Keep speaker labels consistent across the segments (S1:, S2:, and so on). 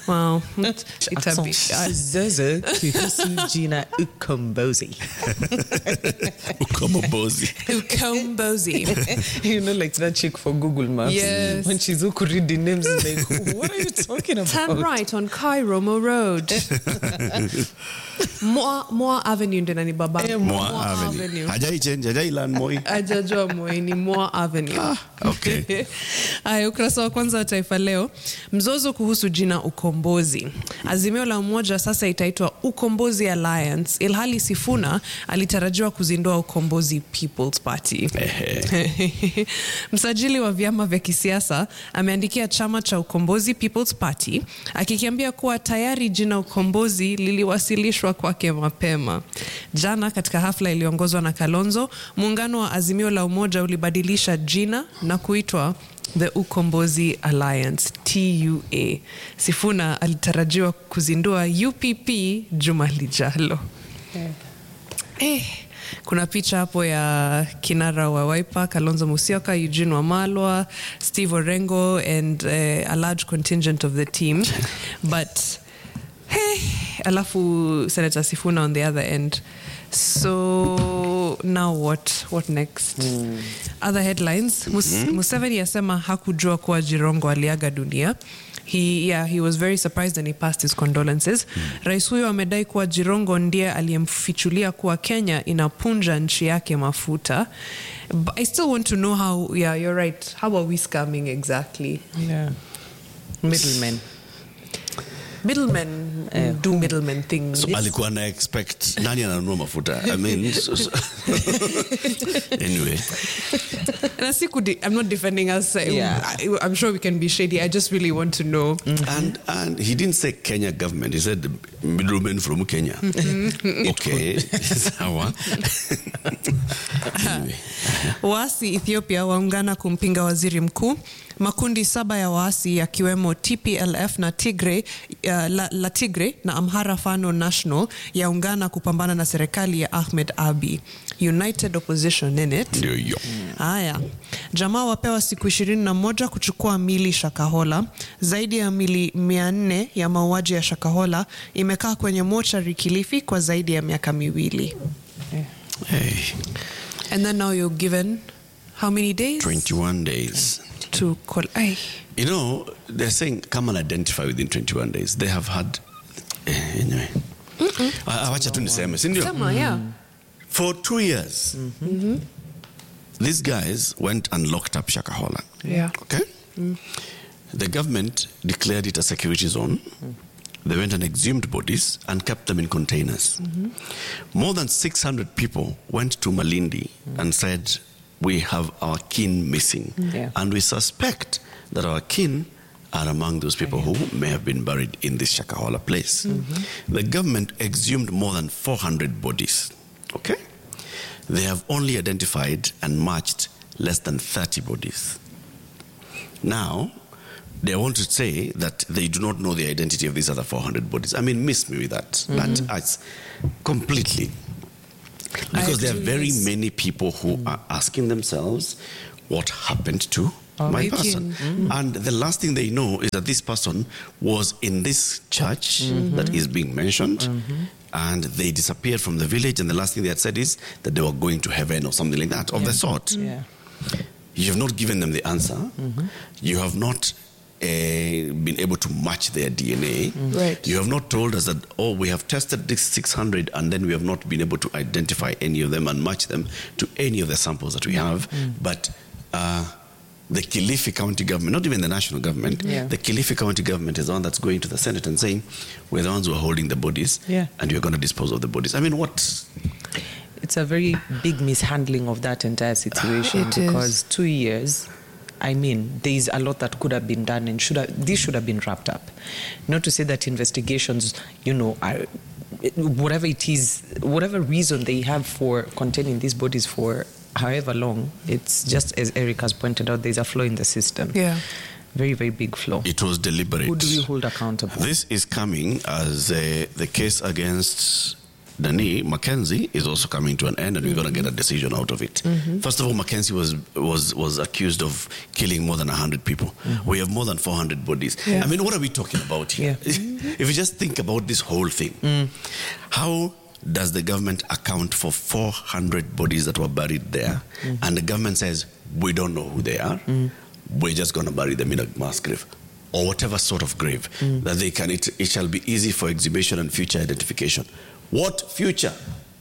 S1: Wow. Itabi.
S2: Zozo kuhusu jina ukombozi.
S3: Ukombozi.
S1: Ukombozi.
S2: You know, like that chick for Google Maps.
S1: Yes.
S2: When she's who could read the names, like, what are you talking about?
S1: Turn right on Kairomo Road. Moa Avenue ndio nani baba.
S3: Moa Avenue. Hajai change, hajai land Moi.
S1: Ajajua Moi ni Moa Avenue.
S3: Okay.
S1: Haya, ukurasa wa kwanza wa Taifa Leo. Mzozo kuhusu jina ukombozi. Azimio la Umoja sasa itaitwa Ukombozi Alliance, ilhali Sifuna alitarajiwa kuzindua Ukombozi People's Party. Msajili wa vyama vya kisiasa ameandikia chama cha Ukombozi People's Party akikiambia kuwa tayari jina Ukombozi liliwasilishwa kwake mapema. Jana katika hafla iliongozwa na Kalonzo, muungano wa Azimio la Umoja ulibadilisha jina na kuitwa The Ukombozi Alliance, TUA. Sifuna alitarajiwa kuzindua UPP juma lijalo. Kuna picha hapo ya kinara wa Wiper, Kalonzo Musyoka, Eugene Wamalwa, Steve Orengo and a large contingent of the team. But alafu Senator Sifuna on the other end. So now what next? Other headlines. Museveni yasema hakujua kuwa Jirongo aliaga dunia. He was very surprised and he passed his condolences. Rais huyo amedai kuwa Jirongo ndiye aliyemfichulia kuwa Kenya inapunja nchi yake mafuta. But I still want to know how, you're right. How are we scamming exactly?
S2: Yeah. Middlemen
S1: do middlemen things.
S3: So alikuwa na expect nani ananunua mafuta. I mean, anyway.
S1: I'm not defending us.
S2: Yeah.
S1: I'm sure we can be shady. I just really want to know.
S3: And he didn't say Kenya government. He said the middlemen from Kenya. Okay. Sawa. Anyway.
S1: Waasi Ethiopia waungana kumpinga waziri mkuu. Makundi 7 ya waasi yakiwemo TPLF na Tigray, la Tigray na Amhara Fano National yaungana kupambana na serikali ya Ahmed Abiy. United opposition in it.
S3: Ndio.
S1: Haya. Jamaa wapewa siku 21 kuchukua mili Shakahola. Zaidi ya mili 400 ya mauaji ya Shakahola imekaa kwenye mochari Kilifi kwa zaidi ya miaka 2.
S3: Hey.
S1: And then now you're given how many days?
S3: 21 days.
S1: To call.
S3: You know, they're saying come and identify within 21 days. They have had anyway. Awacha tu niseme, si ndio?
S1: Yeah.
S3: For 2 years. These guys went and locked up Shakahola.
S1: Yeah.
S3: Okay? The government declared it a security zone. They went and exhumed bodies and kept them in containers. More than 600 people went to Malindi and said, we have our kin missing. And we suspect that our kin are among those people who may have been buried in this Shakahola place. The government exhumed more than 400 bodies. Okay? They have only identified and matched less than 30 bodies. Now, they want to say that they do not know the identity of these other 400 bodies. I mean, miss me with that. That's completely. Because there are very many people who are asking themselves, what happened to my person? And the last thing they know is that this person was in this church that is being mentioned, and they disappeared from the village, and the last thing they had said is that they were going to heaven or something like that, of the sort. You have not given them the answer. You have not been able to match their DNA.
S1: Right.
S3: You have not told us that, we have tested this 600 and then we have not been able to identify any of them and match them to any of the samples that we have. But the Kilifi County government, not even the national government, the Kilifi County government is the one that's going to the Senate and saying, we're the ones who are holding the bodies and you're going to dispose of the bodies. I mean, what?
S2: It's a very big mishandling of that entire situation because 2 years, I mean, there is a lot that could have been done and this should have been wrapped up. Not to say that investigations, are whatever it is, whatever reason they have for containing these bodies for however long, it's just as Eric has pointed out, there's a flaw in the system.
S1: Yeah.
S2: Very, very big flaw.
S3: It was deliberate.
S2: Who do we hold accountable?
S3: This is coming as the case against Dani, Mackenzie is also coming to an end, and we're going to get a decision out of it. First of all, Mackenzie was accused of killing more than 100 people. We have more than 400 bodies. I mean, what are we talking about here? If you just think about this whole thing, how does the government account for 400 bodies that were buried there? And the government says, we don't know who they are. We're just going to bury them in a mass grave, or whatever sort of grave that they can. It shall be easy for exhumation and future identification. What future?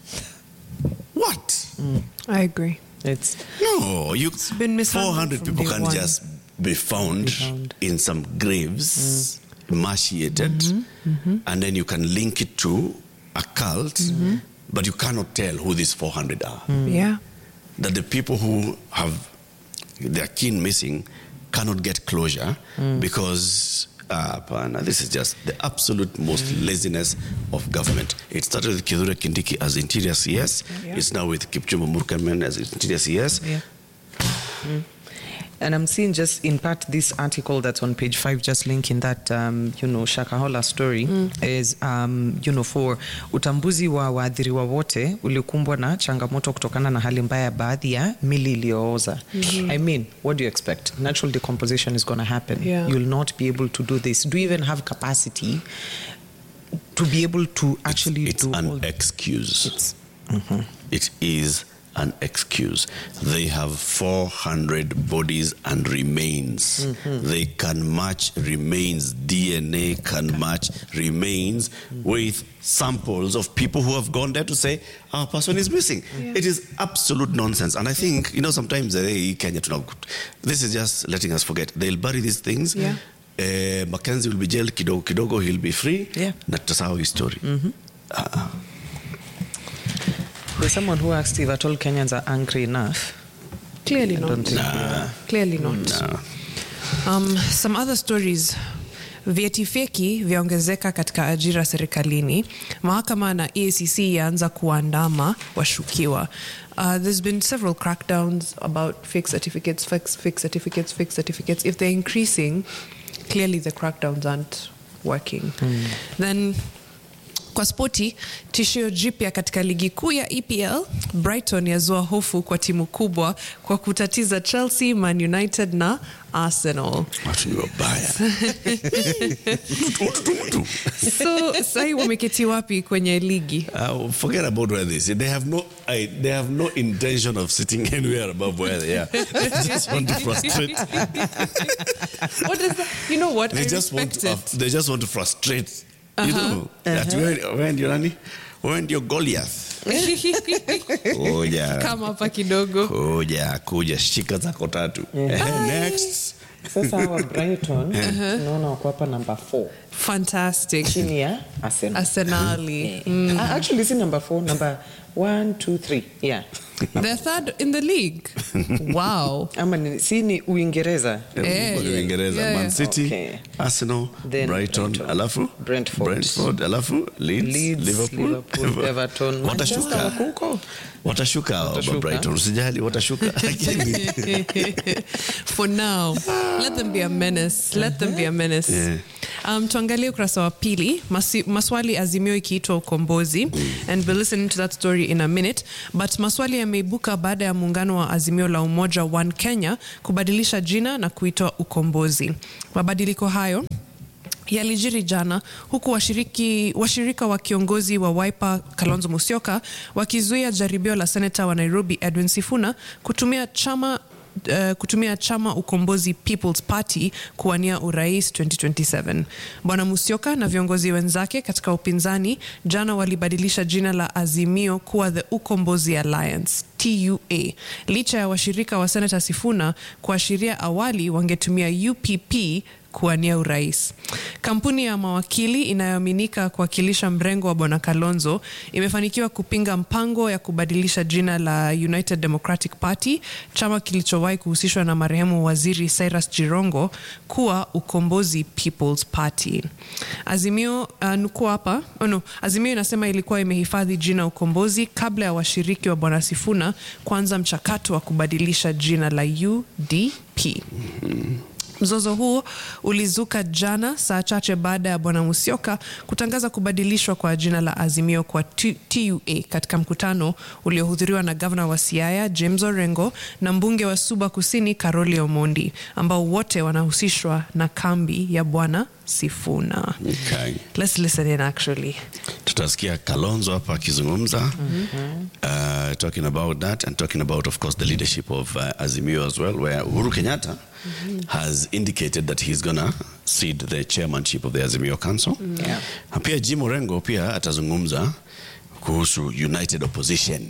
S3: What?
S1: I agree.
S2: It's
S1: been mishandled
S3: 400 people can just be found in some graves, emaciated, and then you can link it to a cult, but you cannot tell who these 400 are.
S1: Yeah.
S3: That the people who have their kin missing cannot get closure because this is just the absolute most laziness of government. It started with Kithure Kindiki as Interior CS. It's now with Kipchumba Murkomen as Interior CS.
S2: And I'm seeing just in part this article that's on page 5, just linking that, Shakahola story is, for utambuzi wa waathiriwa wote ulikumbwa na changamoto kutokana na hali mbaya baadhi ya mili iliyooza. I mean, what do you expect? Natural decomposition is going to happen. You'll not be able to do this. Do you even have capacity to be able to actually
S3: do an excuse. It is an excuse. They have 400 bodies and remains. They can match remains. DNA can match remains with samples of people who have gone there to say our person is missing. It is absolute nonsense. And I think, sometimes Kenya, this is just letting us forget. They'll bury these things. Mackenzie will be jailed kidogo, he'll be free. Na tutasahau his story.
S2: There's someone who asked if at all Kenyans are angry enough.
S1: Clearly not. Clearly not. Some other stories. Vyeti feki vyaongezeka katika ajira serikalini. Mahakama na EACC yaanza kuandama washukiwa. There's been several crackdowns about fake certificates. If they're increasing, clearly the crackdowns aren't working. Then kwa spoti, tishio jipya katika ligi kuu ya EPL, Brighton yazua hofu kwa timu kubwa kwa kutatiza Chelsea, Man United na Arsenal. So, sahi wameketi wapi kwenye ligi?
S3: Forget about where they sit. They have no intention of sitting anywhere above where they are. They just want to frustrate.
S1: What is that? You know what?
S3: They just want to frustrate. That when you're Goliath.
S1: Kama hapa kidogo.
S3: Kuja shika zako tatu. Next.
S2: Sasa hawa Brighton tunaona wako hapa number 4.
S1: Fantastic.
S2: Chini ya
S1: Arsenali.
S2: Actually it's number 4, number 1, 2, 3. Yeah.
S1: They're third in the league. Wow.
S2: Si ni Uingereza.
S3: Uingereza. Man City, Arsenal, Brighton, alafu Brentford, alafu Leeds, Liverpool,
S2: Everton,
S3: watashuka Brighton. Usijali, watashuka.
S1: For now, let them be a menace. Tuangalie ukurasa wa pili, maswali Azimio ikiitwa ukombozi, and we'll listen to that story in a minute, but maswali yameibuka baada ya muungano wa Azimio la Umoja One Kenya kubadilisha jina na kuitwa ukombozi. Mabadiliko hayo yalijiri jana huku washirika wa kiongozi wa Wiper Kalonzo Musyoka wakizuia jaribio la seneta wa Nairobi Edwin Sifuna kutumia chama Ukombozi People's Party kuwania urais 2027. Bwana Musyoka na viongozi wenzake katika upinzani jana walibadilisha jina la Azimio kuwa The Ukombozi Alliance, TUA. Licha ya washirika wa seneta Sifuna kuashiria awali wangetumia UPP kuwania urais. Kampuni ya mawakili inayoaminika kuwakilisha mrengo wa Bwana Kalonzo imefanikiwa kupinga mpango ya kubadilisha jina la United Democratic Party, chama kilichowahi kuhusishwa na marehemu waziri Cyrus Jirongo, kuwa Ukombozi People's Party. Azimio Azimio inasema ilikuwa imehifadhi jina Ukombozi kabla ya washiriki wa Bwana Sifuna kuanza mchakato wa kubadilisha jina la UDP. Mzozo huo ulizuka jana saa chache baada ya Bwana Musyoka kutangaza kubadilishwa kwa jina la Azimio kwa TUA katika mkutano uliohudhuriwa na Governor wa Siaya James Orengo na mbunge wa Suba Kusini Karoli Omondi, ambao wote wanahusishwa na kambi ya Bwana Sifuna.
S3: Okay.
S1: Let's listen in actually.
S3: Tutasikia Kalonzo hapa akizungumza talking about that and talking about, of course, the leadership of Azimio as well, where Uhuru Kenyatta has indicated that he's gonna cede the chairmanship of the Azimio Council. Pia Jim Orengo pia atazungumza kuhusu United Opposition.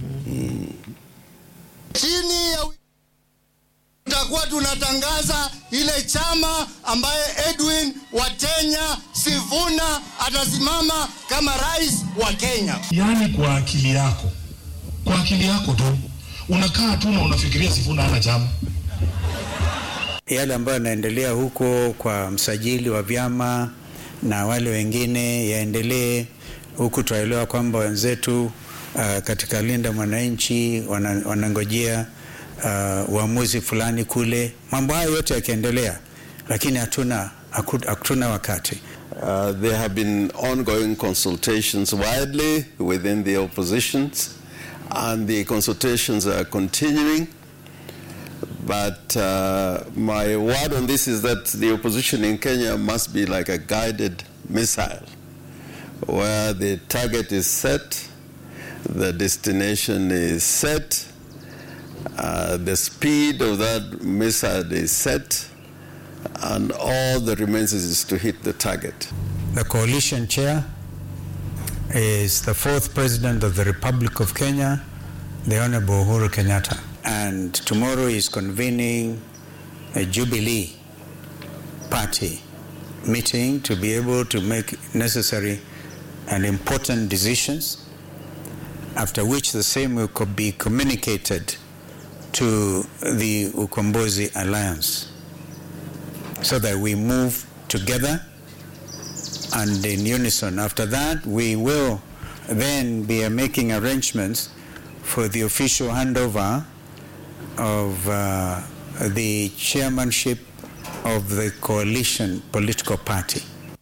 S4: Chini ya tutakuwa tunatangaza ile chama ambaye Edwin Watenya Sifuna atasimama kama rais wa Kenya.
S5: Yani kwa akili yako tu unakaa tu na unafikiria Sifuna hana chama.
S6: Yale ambayo yanaendelea huko kwa msajili wa vyama na wale wengine yaendelee huku. Tuelewa kwamba wenzetu katika Linda Mwananchi wanangojea uamuzi fulani kule. Mambo hayo yote yakiendelea, lakini hatuna wakati.
S7: There have been ongoing consultations widely within the oppositions, and the consultations are continuing. But my word on this is that the opposition in Kenya must be like a guided missile, where the target is set, the destination is set, the speed of that missile is set, and all that remains is to hit the target.
S6: The coalition chair is the 4th President of the Republic of Kenya, the Honorable Uhuru Kenyatta. And tomorrow is convening a Jubilee party meeting to be able to make necessary and important decisions, after which the same will be communicated to the Ukombozi Alliance, so that we move together and in unison. After that, we will then be making arrangements for the official handover of the chairmanship of the coalition political party.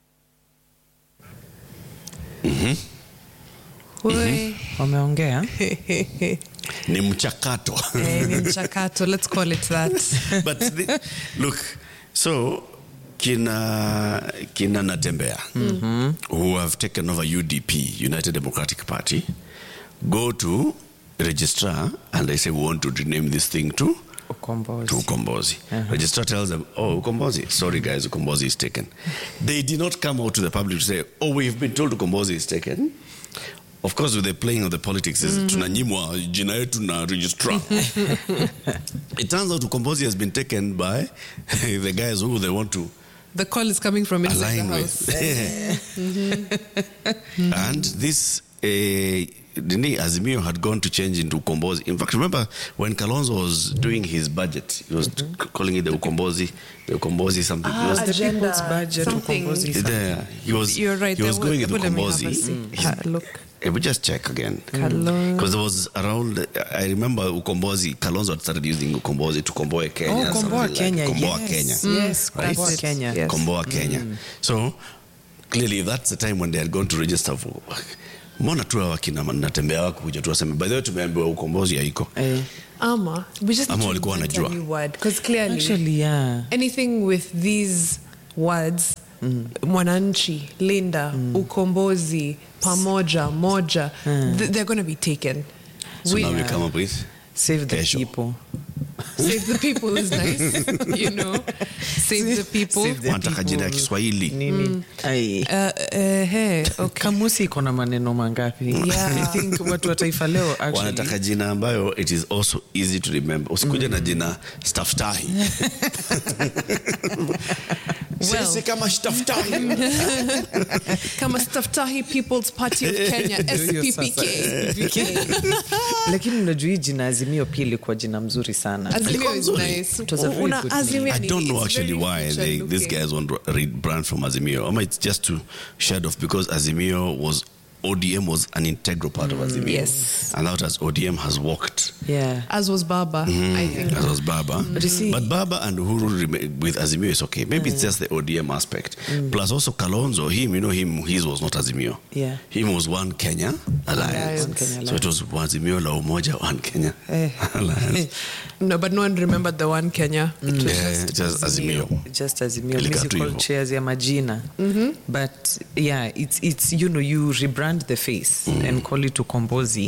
S2: Wameongea.
S3: Ni mchakato.
S1: Ni mchakato, let's call it that.
S3: But look, so kina Natembea, who have taken over UDP, United Democratic Party, go to registrar and they say we want to rename this thing to Ukombozi. Registrar tells them, oh, Ukombozi, sorry guys, Ukombozi is taken. They did not come out to the public to say, oh, we've been told Ukombozi is taken. Of course, with the playing of the politics, tunanyimwa jina yetu na registrar. It turns out Ukombozi has been taken by the guys who they want to.
S1: The call is coming from inside the house.
S3: And this Azimio had gone to change into Ukombozi. In fact, remember when Kalonzo was doing his budget, he was calling it the Ukombozi something.
S2: It was the people's budget. Ukombozi.
S1: You're right.
S3: He was going with Ukombozi.
S1: Look.
S3: We just check again. Because there was around, I remember Ukombozi, Kalonzo had started using Ukombozi to Komboa Kenya.
S2: Komboa Kenya,
S3: Komboa
S2: yes.
S3: Kenya.
S2: Yes,
S3: right?
S2: Komboa Kenya.
S1: Yes.
S3: Komboa Kenya. So, clearly that's the time when they had gone to register for. Mbona tu wakina Natembea wako kuja tu waseme, by the way tumeambiwa Ukombozi haiko.
S1: We just
S3: Ama walikuwa wanajua.
S1: Because clearly,
S2: actually,
S1: anything with these words, Mwananchi, Linda, Ukombozi, Pamoja, Moja, they're going to be taken.
S3: So now we come up with
S2: Save the
S3: Kesho.
S2: People.
S1: Save the people is nice, you know. Save the people.
S3: Wanataka jina ya Kiswahili.
S2: Nini?
S1: Okay.
S2: Kamusi iko na maneno mangapi?
S1: Yeah.
S2: I think watu wa Taifa Leo actually.
S3: Wanataka jina ambayo it is also easy to remember. Usikuja na jina Staftahi. Sisi kama Staftahi.
S1: Kama Staftahi People's Party of Kenya, SPPK.
S2: Lakini unajua hii jina Azimio pia ilikuwa jina mzuri sana.
S1: Azimio is nice.
S2: It was a very good name.
S3: I don't know
S1: It's
S3: actually
S1: very
S3: why these guys want to read brand from Azimio. It's just to shed off because Azimio was ODM was an integral part of Azimio.
S1: Yes.
S3: And that as ODM has walked.
S2: Yeah.
S1: As was Baba, I think.
S3: That was Baba.
S2: But you see-
S3: But Baba and Uhuru with Azimio is okay. Maybe it's just the ODM aspect. Plus also Kalonzo, his was not Azimio.
S2: Yeah.
S3: Him was One Kenya Alliance.
S2: One Kenya
S3: So it was Azimio la Umoja, One Kenya Alliance.
S1: No, but no one remembered the one Kenya. It was
S3: Just Azimio.
S2: Just Azimio,
S3: Ilikaa tu
S2: musical
S3: hivyo.
S2: chairs ya majina. But yeah, it's you rebrand the face and call it Ukombozi.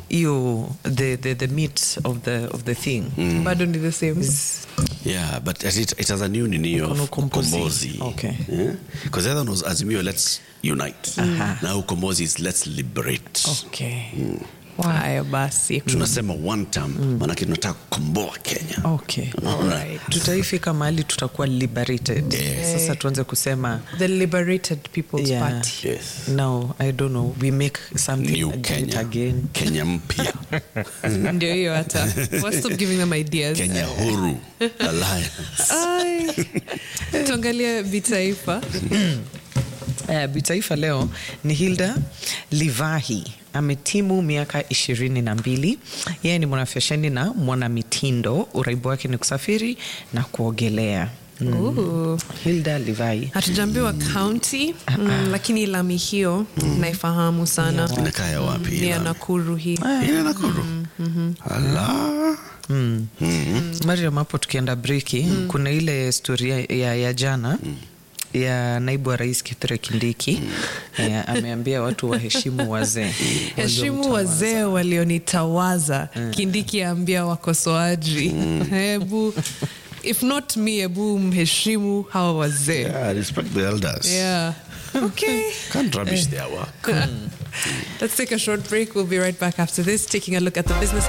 S2: The meat of the thing.
S1: Bado ni the same.
S3: Yeah, but it has a new nini of
S2: Ukono Kombozi.
S3: Kombozi.
S2: Okay.
S3: Because the other one was Azimio, let's unite. Now Kombozi is let's liberate.
S2: Okay.
S1: Haya basi.
S3: Tunasema one term, manake tunataka kukomboa Kenya.
S2: Okay.
S1: Alright.
S2: Tutaifika mahali tutakuwa liberated.
S3: Yes.
S2: Sasa tuanze kusema
S1: The Liberated People's
S2: yeah.
S1: Party.
S3: Yes.
S2: No, I don't know. We make something
S3: New
S2: great
S3: Kenya.
S2: again.
S3: Kenya mpya.
S1: Ndio hiyo hata. We'll stop giving them ideas.
S3: Kenya Huru Alliance.
S1: Ai. Tuangalie bitaifa.
S2: Bitaifa leo ni Hilda Livahi. Ametimu miaka 22. Yeye ni mwanafasheni na mwanamitindo. Uraibu wake ni kusafiri na kuogelea. Hilda Livahi.
S1: Hatujambiwa county, lakini Lami hiyo naifahamu sana.
S3: Inakaa ya wapi?
S1: Ni ya Nakuru hii.
S3: Ina Nakuru. Ala.
S2: Mariam, hapo tukienda breki, kuna ile storia ya jana ya naibu wa rais Kithure Kindiki. Ameambia watu waheshimu wazee.
S1: Heshimu wazee walionitawaza. Kindiki aambia wakosoaji. Hebu if not me, hebu mheshimu hawa wazee.
S3: Yeah, respect the elders.
S1: Yeah. Okay.
S3: Can't rubbish their work.
S1: Let's take a short break. We'll be right back after this, taking a look at the business